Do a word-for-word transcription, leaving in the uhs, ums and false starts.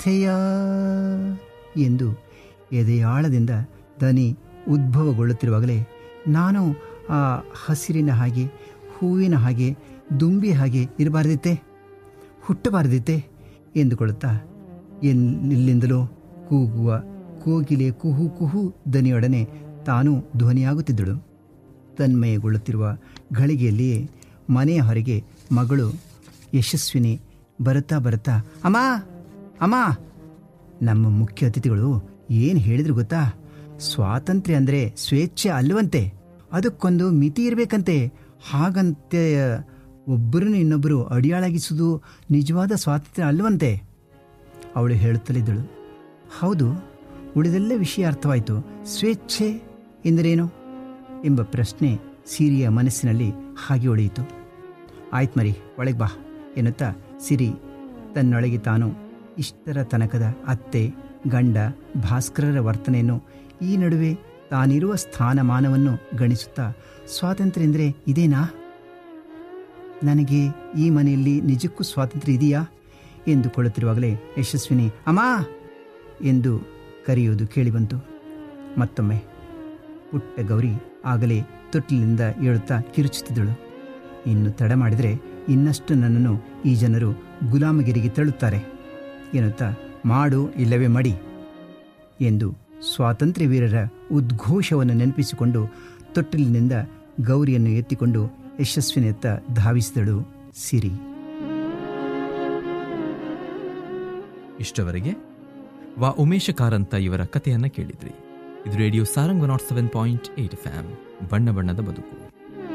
ಸ್ವಾಸ್ಥೆಯ ಎಂದು ಎದೆಯಾಳದಿಂದ ದನಿ ಉದ್ಭವಗೊಳ್ಳುತ್ತಿರುವಾಗಲೇ ನಾನು ಆ ಹಸಿರಿನ ಹಾಗೆ, ಹೂವಿನ ಹಾಗೆ, ದುಂಬಿ ಹಾಗೆ ಇರಬಾರ್ದಿತ್ತೆ, ಹುಟ್ಟಬಾರ್ದಿತ್ತೆ ಎಂದುಕೊಳ್ಳುತ್ತಾ ಎಲ್ಲಿಂದಲೋ ಕೂಗುವ ಕೋಗಿಲೆ ಕುಹು ಕುಹು ದನಿಯೊಡನೆ ತಾನೂ ಧ್ವನಿಯಾಗುತ್ತಿದ್ದಳು. ತನ್ಮಯಗೊಳ್ಳುತ್ತಿರುವ ಘಳಿಗೆಯಲ್ಲಿಯೇ ಮನೆಯ ಹೊರಗೆ ಮಗಳು ಯಶಸ್ವಿನಿ ಬರುತ್ತಾ ಬರುತ್ತಾ, ಅಮ್ಮ ಅಮ್ಮ, ನಮ್ಮ ಮುಖ್ಯ ಅತಿಥಿಗಳು ಏನು ಹೇಳಿದ್ರು ಗೊತ್ತಾ? ಸ್ವಾತಂತ್ರ್ಯ ಅಂದರೆ ಸ್ವೇಚ್ಛೆ ಅಲ್ಲವಂತೆ, ಅದಕ್ಕೊಂದು ಮಿತಿ ಇರಬೇಕಂತೆ. ಹಾಗಂತೆ ಒಬ್ಬರನ್ನು ಇನ್ನೊಬ್ಬರು ಅಡಿಯಾಳಾಗಿಸುವುದು ನಿಜವಾದ ಸ್ವಾತಂತ್ರ್ಯ ಅಲ್ಲವಂತೆ. ಅವಳು ಹೇಳುತ್ತಲಿದ್ದಳು. ಹೌದು, ಉಳಿದೆಲ್ಲ ವಿಷಯ ಅರ್ಥವಾಯಿತು. ಸ್ವೇಚ್ಛೆ ಎಂದರೇನು ಎಂಬ ಪ್ರಶ್ನೆ ಸಿರಿಯ ಮನಸ್ಸಿನಲ್ಲಿ ಹಾಗೆ ಉಳಿಯಿತು. ಆಯ್ತು ಮರಿ, ಒಳಗೆ ಬಾ ಎನ್ನುತ್ತಾ ಸಿರಿ ತನ್ನೊಳಗೆ ತಾನು ಇಷ್ಟರ ತನಕದ ಅತ್ತೆ, ಗಂಡ, ಭಾಸ್ಕರರ ವರ್ತನೆಯನ್ನು, ಈ ನಡುವೆ ತಾನಿರುವ ಸ್ಥಾನಮಾನವನ್ನು ಗಣಿಸುತ್ತಾ, ಸ್ವಾತಂತ್ರ್ಯ ಎಂದರೆ ಇದೇನಾ? ನನಗೆ ಈ ಮನೆಯಲ್ಲಿ ನಿಜಕ್ಕೂ ಸ್ವಾತಂತ್ರ್ಯ ಇದೆಯಾ ಎಂದುಕೊಳ್ಳುತ್ತಿರುವಾಗಲೇ ಯಶಸ್ವಿನಿ ಅಮ್ಮ ಎಂದು ಕರೆಯುವುದು ಕೇಳಿಬಂತು. ಮತ್ತೊಮ್ಮೆ ಪುಟ್ಟ ಗೌರಿ ಆಗಲೇ ತೊಟ್ಟಿಲಿಂದ ಏಳುತ್ತಾ ಕಿರುಚುತ್ತಿದ್ದಳು. ಇನ್ನು ತಡ ಮಾಡಿದರೆ ಇನ್ನಷ್ಟು ನನ್ನನ್ನು ಈ ಜನರು ಗುಲಾಮಗಿರಿಗೆ ತಳ್ಳುತ್ತಾರೆ ಎನ್ನುತ್ತಾ, ಮಾಡು ಇಲ್ಲವೇ ಮಡಿ ಎಂದು ಸ್ವಾತಂತ್ರ್ಯ ವೀರರ ಉದ್ಘೋಷವನ್ನು ನೆನಪಿಸಿಕೊಂಡು ತೊಟ್ಟಿಲಿನಿಂದ ಗೌರಿಯನ್ನು ಎತ್ತಿಕೊಂಡು ಯಶಸ್ವಿನಿಯತ್ತ ಧಾವಿಸಿದಳು ಸಿರಿ. ಇಷ್ಟವರೆಗೆ ವಾ ಉಮೇಶ ಕಾರಂತ ಇವರ ಕಥೆಯನ್ನ ಕೇಳಿದ್ರಿ. ಇದು radio Sarang not seven point eight F M, ಬಣ್ಣ ಬಣ್ಣದ ಬದುಕು.